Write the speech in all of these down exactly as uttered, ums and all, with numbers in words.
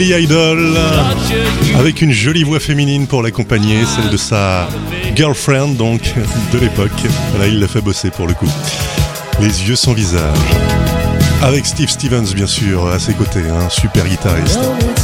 Billy Idol, avec une jolie voix féminine pour l'accompagner, celle de sa girlfriend donc de l'époque. Là, il l'a fait bosser pour le coup. Les yeux sans visage. Avec Steve Stevens bien sûr à ses côtés, un super guitariste.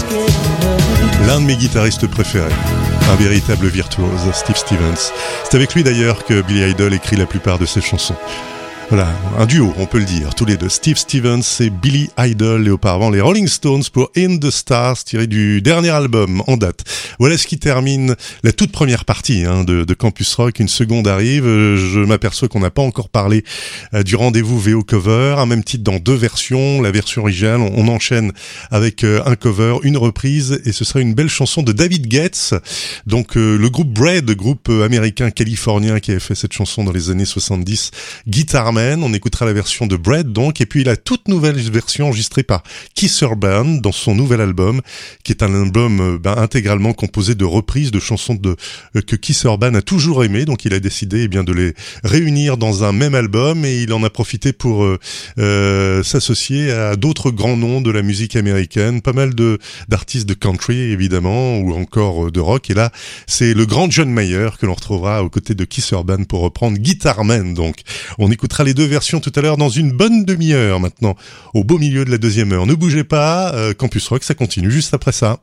L'un de mes guitaristes préférés. Un véritable virtuose, Steve Stevens. C'est avec lui d'ailleurs que Billy Idol écrit la plupart de ses chansons. Voilà, un duo, on peut le dire, tous les deux, Steve Stevens et Billy Idol, et auparavant les Rolling Stones pour In the Stars, tiré du dernier album en date. Voilà ce qui termine la toute première partie hein, de, de Campus Rock. Une seconde arrive, je m'aperçois qu'on n'a pas encore parlé euh, du rendez-vous V O cover, un même titre dans deux versions, la version originale, on, on enchaîne avec euh, un cover, une reprise, et ce sera une belle chanson de David Getz, donc euh, le groupe Bread, groupe euh, américain californien qui avait fait cette chanson dans les années soixante-dix, Guitar Man. On écoutera la version de Bread donc, et puis la toute nouvelle version enregistrée par Keith Urban dans son nouvel album, qui est un album ben, intégralement composé de reprises de chansons de, euh, que Keith Urban a toujours aimées, donc il a décidé eh bien, de les réunir dans un même album, et il en a profité pour euh, euh, s'associer à d'autres grands noms de la musique américaine, pas mal de d'artistes de country évidemment, ou encore euh, de rock, et là c'est le grand John Mayer que l'on retrouvera aux côtés de Keith Urban pour reprendre Guitar Man. Donc on écoutera les deux versions tout à l'heure dans une bonne demi-heure maintenant, au beau milieu de la deuxième heure. Ne bougez pas, euh, Campus Rock, ça continue juste après ça.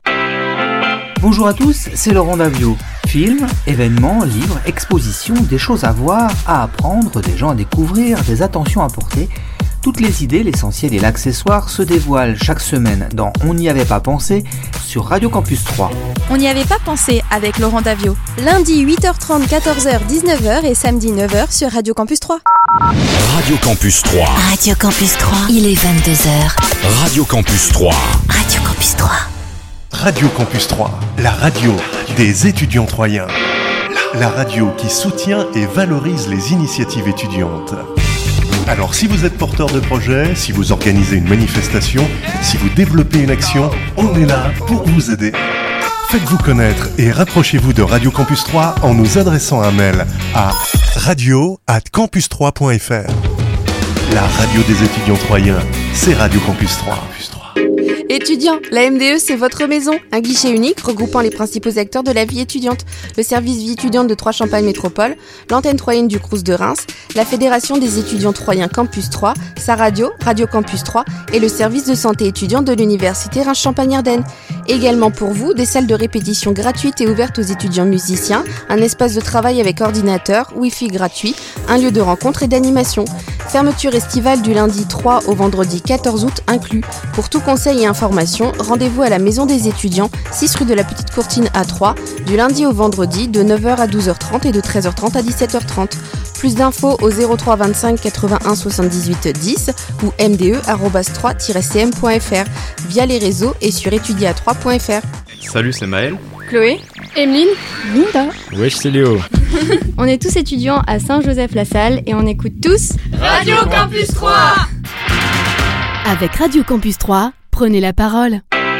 Bonjour à tous, c'est Laurent Davio. Films, événements, livres, expositions, des choses à voir, à apprendre, des gens à découvrir, des attentions à porter. Toutes les idées, l'essentiel et l'accessoire se dévoilent chaque semaine dans On n'y avait pas pensé sur Radio Campus trois. On n'y avait pas pensé avec Laurent Davio. Lundi huit heures trente, quatorze heures, dix-neuf heures et samedi neuf heures sur Radio Campus trois. Radio Campus trois. Radio Campus trois. Il est vingt-deux heures. Radio Campus trois. Radio Campus trois. Radio Campus trois, la radio des étudiants troyens. La radio qui soutient et valorise les initiatives étudiantes. Alors si vous êtes porteur de projet, si vous organisez une manifestation, si vous développez une action, on est là pour vous aider. Faites-vous connaître et rapprochez-vous de Radio Campus trois en nous adressant un mail à radio arobase campus trois point f r. La radio des étudiants troyens, c'est Radio Campus trois. Étudiants, la M D E c'est votre maison, un guichet unique regroupant les principaux acteurs de la vie étudiante, le service vie étudiante de Troyes-Champagne Métropole, l'antenne troyenne du Crous de Reims, la fédération des étudiants troyens Campus trois, sa radio, Radio Campus trois et le service de santé étudiante de l'université Reims-Champagne-Ardenne. Également pour vous, des salles de répétition gratuites et ouvertes aux étudiants musiciens, un espace de travail avec ordinateur, Wi-Fi gratuit, un lieu de rencontre et d'animation. Fermeture estivale du lundi trois au vendredi quatorze août inclus. Pour tout conseil et information, rendez-vous à la Maison des étudiants, six rue de la Petite Courtine à Troyes, du lundi au vendredi de neuf heures à douze heures trente et de treize heures trente à dix-sept heures trente. Plus d'infos au zéro trois vingt-cinq quatre-vingt-un soixante-dix-huit dix ou m d e arobase trois tiret c m point f r via les réseaux et sur étudier à trois point f r. Salut, c'est Maël. Chloé, Emeline, Linda. Wesh, c'est Léo. On est tous étudiants à Saint-Joseph-la-Salle et on écoute tous Radio Campus trois. Avec Radio Campus trois, prenez la parole.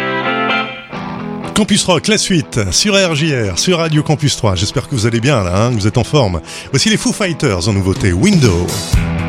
Campus Rock, la suite, sur R J R, sur Radio Campus trois. J'espère que vous allez bien là, hein, que vous êtes en forme. Voici les Foo Fighters en nouveauté, Window.